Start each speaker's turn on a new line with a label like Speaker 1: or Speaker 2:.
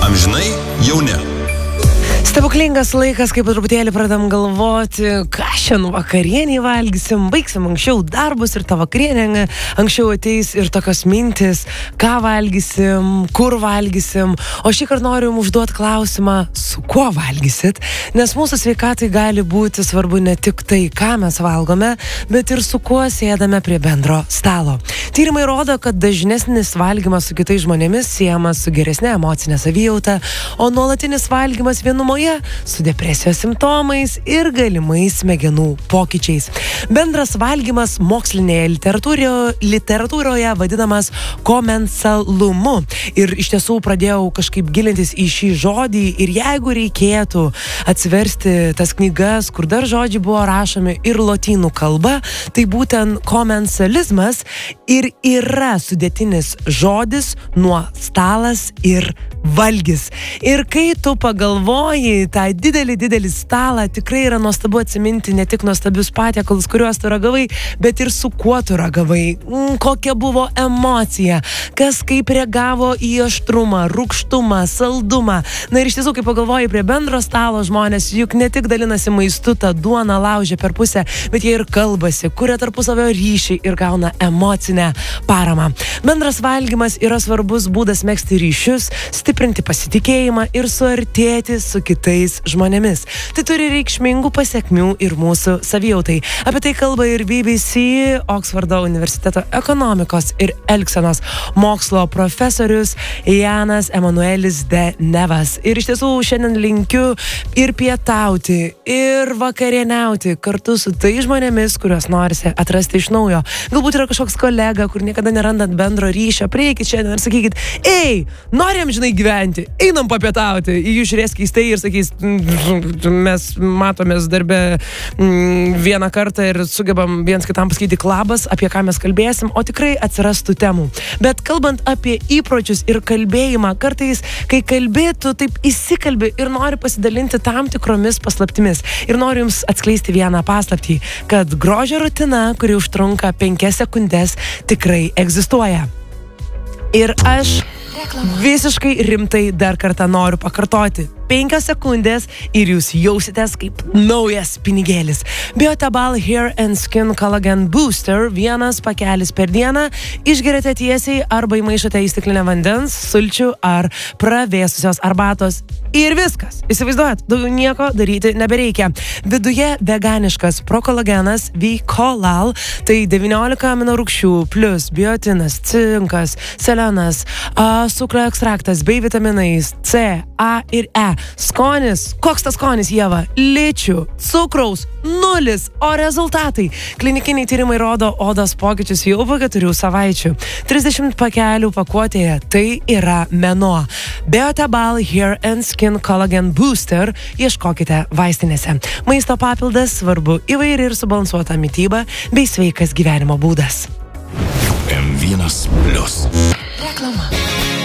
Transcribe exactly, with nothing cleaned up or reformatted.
Speaker 1: Amžinai jauni.
Speaker 2: Stebuklingas laikas, kaip truputėlį pradam galvoti, ką šiandien vakarienį valgysim, baigsim anksčiau darbus ir ta vakarienė anksčiau ateis ir tokios mintis, ką valgysim, kur valgysim. O šį kartą noriu jums užduoti klausimą, su kuo valgysit, nes mūsų sveikatai gali būti svarbu ne tik tai, ką mes valgome, bet ir su kuo sėdame prie bendro stalo. Tyrimai rodo, kad dažnesnis valgymas su kitais žmonėmis siejamas su geresnė emocinė savijauta, o nuolatinis valgymas vienumoje su depresijos simptomais ir galimais smegenų pokyčiais. Bendras valgymas mokslinėje literatūroje, literatūroje vadinamas komensalumu. Ir iš tiesų pradėjau kažkaip gilintis į šį žodį ir jeigu reikėtų atsiversti tas knygas, kur dar žodžiai buvo rašomi ir lotynų kalba, tai būtent komensalizmas ir yra sudėtinis žodis nuo stalas ir valgis. Ir kai tu pagalvoji tą didelį, didelį stalą, tikrai yra nuostabu atsiminti ne tik nuostabius patiekalus, kuriuos tu ragavai, bet ir su kuo tu ragavai, mm, kokia buvo emocija, kas kaip reagavo į aštrumą, rūgštumą, saldumą. Na ir iš tiesų, kai pagalvoji prie bendro stalo žmonės, juk ne tik dalinasi maistu, tą duoną laužia per pusę, bet jie ir kalbasi, kuria tarpusavio ryšį ir gauna emocinę paramą. Bendras valgymas yra svarbus būdas megzti ryšius, stiprinti pasitikėjimą ir suartėti su kitais žmonėmis. Tai turi reikšmingų pasiekmių ir mūsų savijautai. Apie tai kalba ir B B C, Oksfordo universiteto ekonomikos ir elgsenos mokslo profesorius Janas Emanuelis de Nevas. Ir iš tiesų šiandien linkiu ir pietauti, ir vakarieniauti kartu su tai žmonėmis, kuriuos norisi atrasti iš naujo. Galbūt yra kažkoks kolega, kur niekada nerandant bendro ryšio, prieikit šiandien ir sakykit, ei, norėjom, žinai, gyventi, einam papietauti. Į jų žiūrės keistai ir sakys, mes matomės darbe vieną kartą ir sugebam viens kitam pasakyti klabas, apie ką mes kalbėsim, o tikrai atsirastų temų. Bet kalbant apie įpročius ir kalbėjimą, kartais, kai kalbėtų, taip įsikalbi ir nori pasidalinti tam tikromis paslaptimis. Ir noriu jums atskleisti vieną paslaptį, kad grožio rutina, kuri užtrunka penkias sekundės, tikrai egzistuoja. Ir aš visiškai rimtai dar kartą noriu pakartoti. Penkios sekundės ir jūs jausitės kaip naujas pinigėlis. Biotabal Hair and Skin Collagen Booster, vienas pakelis per dieną, išgeriate tiesiai arba įmaišote į stiklinę vandens, sulčių ar pravėsusios arbatos. Ir viskas. Įsivaizduojat, daugiau nieko daryti nebereikia. Viduje veganiškas prokolagenas V-Colal, tai devyniolika aminorūgščių plus biotinas, cinkas, selenas, cukrų ekstraktas bei vitaminais C, A ir E. Skonis, koks tas skonis, Ieva? Ličių, cukraus, nulis, o rezultatai. Klinikiniai tyrimai rodo odos pokyčius jau po keturių savaičių. trisdešimt pakelių pakuotėje, tai yra mėnuo. Biotabal Hair and Skin Collagen Booster ieškokite vaistinėse. Maisto papildas svarbu įvairi ir subalansuota mityba bei sveikas gyvenimo būdas.
Speaker 1: M vienas plius.
Speaker 2: Reklama.